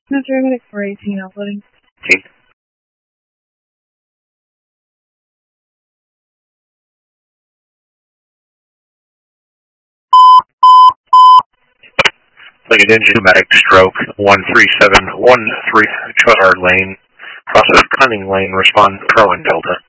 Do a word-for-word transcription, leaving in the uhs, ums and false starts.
No, Dragon four eighteen, uploading. eighteen. Lincoln Engine Medic Stroke one three seven one three Charter Lane. Process Cunning Lane. Respond Pro and Delta.